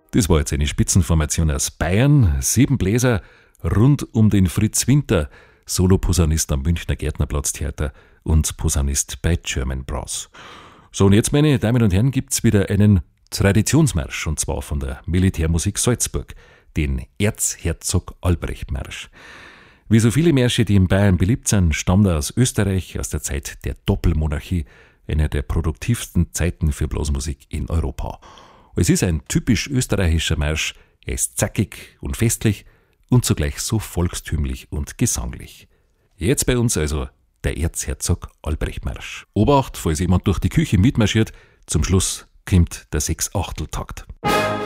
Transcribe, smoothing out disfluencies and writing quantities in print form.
Das war jetzt eine Spitzenformation aus Bayern, 7 Bläser rund um den Fritz Winter, Soloposaunist am Münchner Gärtnerplatztheater und Posaunist bei German Brass. So, und jetzt, meine Damen und Herren, gibt's wieder einen Traditionsmarsch, und zwar von der Militärmusik Salzburg, den Erzherzog-Albrecht-Marsch. Wie so viele Märsche, die in Bayern beliebt sind, stammt er aus Österreich, aus der Zeit der Doppelmonarchie, einer der produktivsten Zeiten für Blasmusik in Europa. Es ist ein typisch österreichischer Marsch, er ist zackig und festlich und zugleich so volkstümlich und gesanglich. Jetzt bei uns also der Erzherzog-Albrecht-Marsch. Obacht, falls jemand durch die Küche mitmarschiert, zum Schluss kommt der 6/8-Takt.